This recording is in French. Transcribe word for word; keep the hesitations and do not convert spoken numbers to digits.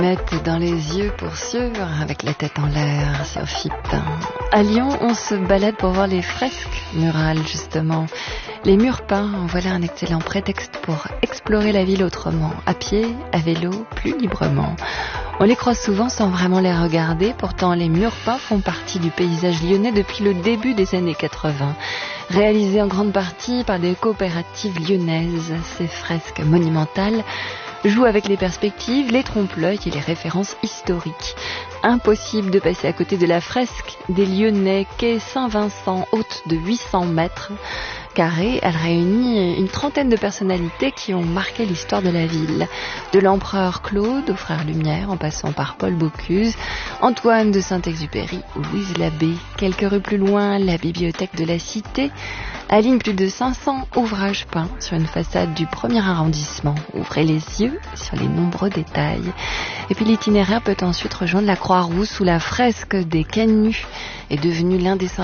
Mettre dans les yeux pour sûr, avec la tête en l'air sur F I T. À Lyon, on se balade pour voir les fresques murales, justement. Les murs peints, voilà un excellent prétexte pour explorer la ville autrement, à pied, à vélo, plus librement. On les croise souvent sans vraiment les regarder, pourtant les murs peints font partie du paysage lyonnais depuis le début des années quatre-vingts. Réalisés en grande partie par des coopératives lyonnaises, ces fresques monumentales jouent avec les perspectives, les trompe-l'œil et les références historiques. Impossible de passer à côté de la fresque des Lyonnais quai Saint-Vincent, haute de huit cents mètres carrés. Elle réunit une trentaine de personnalités qui ont marqué l'histoire de la ville. De l'empereur Claude aux frères Lumière, en passant par Paul Bocuse, Antoine de Saint-Exupéry ou Louise Labbé. Quelques rues plus loin, la bibliothèque de la Cité aligne plus de cinq cents ouvrages peints sur une façade du premier arrondissement. Ouvrez les yeux sur les nombreux détails. Et puis l'itinéraire peut ensuite rejoindre la Croix-Rousse où la fresque des Canuts est devenue l'un des